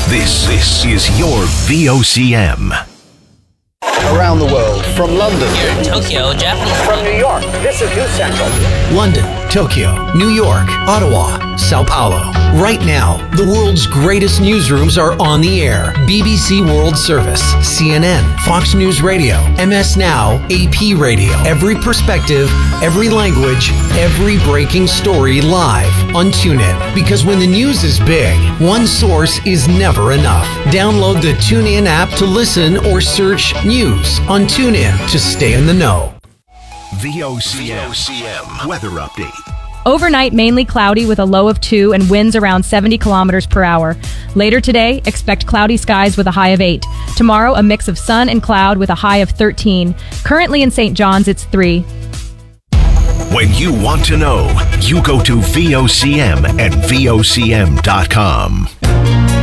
This is your VOCM. Around the world, from London. Here in Tokyo, Japanese. From New York, this is News Central. London, Tokyo, New York, Ottawa, Sao Paulo. Right now, the world's greatest newsrooms are on the air. BBC World Service, CNN, Fox News Radio, MS Now, AP Radio. Every perspective, every language, every breaking story live on TuneIn. Because when the news is big, one source is never enough. Download the TuneIn app to listen or search news on TuneIn to stay in the know. VOCM weather update. Overnight, mainly cloudy with a low of 2 and winds around 70 kilometers per hour. Later today, expect cloudy skies with a high of 8. Tomorrow, a mix of sun and cloud with a high of 13. Currently in St. John's, it's 3. When you want to know, you go to VOCM and VOCM.com.